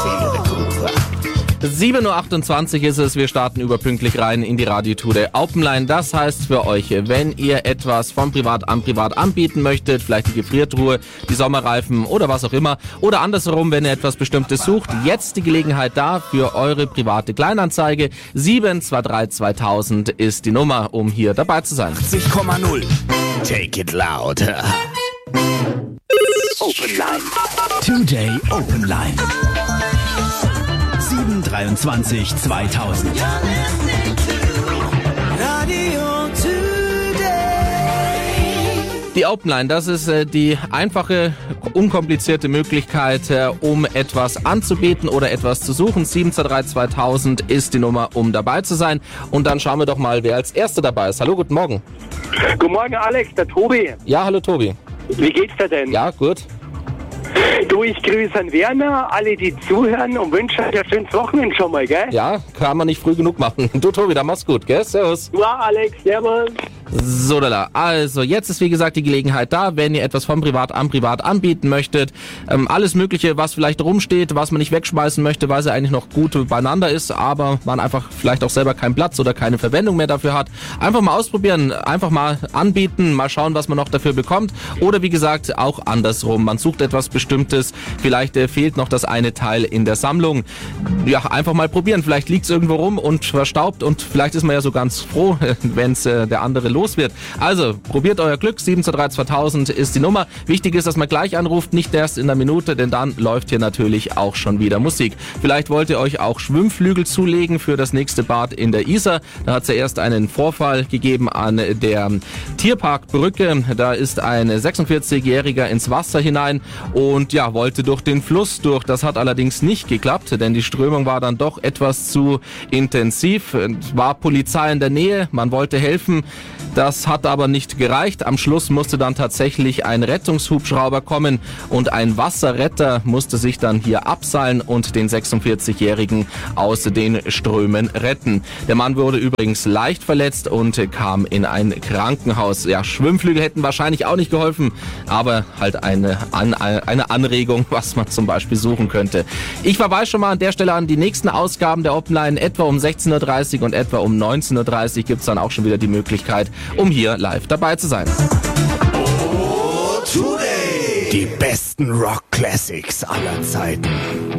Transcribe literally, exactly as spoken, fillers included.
sieben Uhr achtundzwanzig ist es, wir starten überpünktlich rein in die Radiotour Openline. Das heißt für euch, wenn ihr etwas von Privat an Privat anbieten möchtet, vielleicht die Gefriertruhe, die Sommerreifen oder was auch immer, oder andersherum, wenn ihr etwas Bestimmtes sucht, jetzt die Gelegenheit da für eure private Kleinanzeige. sieben zwei drei zweitausend ist die Nummer, um hier dabei zu sein. achtzig Komma null. Take it loud. Openline. Today Openline. sieben dreiundzwanzig zweitausend. Die Openline, das ist äh, die einfache, unkomplizierte Möglichkeit, äh, um etwas anzubieten oder etwas zu suchen. sieben zwei drei zweitausend ist die Nummer, um dabei zu sein. Und dann schauen wir doch mal, wer als Erster dabei ist. Hallo, guten Morgen. Guten Morgen, Alex, der Tobi. Ja, hallo Tobi. Wie geht's dir denn? Ja, gut. Du, ich grüße an Werner, alle, die zuhören und wünsche euch ein schönes Wochenende schon mal, gell? Ja, kann man nicht früh genug machen. Du Tobi, dann mach's gut, gell? Servus. Ja, Alex, servus. So, lala. Also, jetzt ist wie gesagt die Gelegenheit da, wenn ihr etwas von Privat an Privat anbieten möchtet. Ähm, alles Mögliche, was vielleicht rumsteht, was man nicht wegschmeißen möchte, weil es ja eigentlich noch gut beieinander ist, aber man einfach vielleicht auch selber keinen Platz oder keine Verwendung mehr dafür hat. Einfach mal ausprobieren, einfach mal anbieten, mal schauen, was man noch dafür bekommt. Oder wie gesagt, auch andersrum. Man sucht etwas Bestimmtes, vielleicht äh, fehlt noch das eine Teil in der Sammlung. Ja, einfach mal probieren. Vielleicht liegt es irgendwo rum und verstaubt und vielleicht ist man ja so ganz froh, wenn es äh, der andere los wird. Also, probiert euer Glück. sieben zwei drei zweitausend ist die Nummer. Wichtig ist, dass man gleich anruft, nicht erst in der Minute, denn dann läuft hier natürlich auch schon wieder Musik. Vielleicht wollt ihr euch auch Schwimmflügel zulegen für das nächste Bad in der Isar. Da hat es ja erst einen Vorfall gegeben an der Tierparkbrücke. Da ist ein sechsundvierzigjähriger ins Wasser hinein und ja, wollte durch den Fluss durch. Das hat allerdings nicht geklappt, denn die Strömung war dann doch etwas zu intensiv. Es war Polizei in der Nähe, man wollte helfen. Das hat aber nicht gereicht. Am Schluss musste dann tatsächlich ein Rettungshubschrauber kommen und ein Wasserretter musste sich dann hier abseilen und den sechsundvierzigjährigen aus den Strömen retten. Der Mann wurde übrigens leicht verletzt und kam in ein Krankenhaus. Ja, Schwimmflügel hätten wahrscheinlich auch nicht geholfen, aber halt eine, An- eine Anregung, was man zum Beispiel suchen könnte. Ich verweise schon mal an der Stelle an die nächsten Ausgaben der Openline. Etwa um sechzehn Uhr dreißig und etwa um neunzehn Uhr dreißig gibt es dann auch schon wieder die Möglichkeit, um hier live dabei zu sein. Die besten Rock-Classics aller Zeiten.